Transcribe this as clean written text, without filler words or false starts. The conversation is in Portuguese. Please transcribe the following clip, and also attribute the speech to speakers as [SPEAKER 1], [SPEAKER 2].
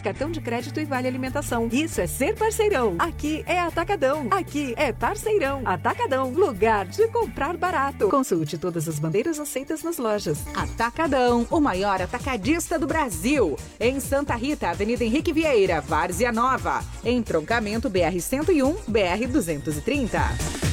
[SPEAKER 1] cartão de crédito e vale alimentação. Isso é ser parceirão. Aqui é Atacadão. Aqui é parceirão. Atacadão, lugar de comprar barato. Consulte todas as bandeiras aceitas nas lojas.
[SPEAKER 2] Atacadão, o maior atacadista do Brasil. Em Santa Rita, Avenida Henrique Vieira, Várzea Nova. Entroncamento BR-101, BR-230.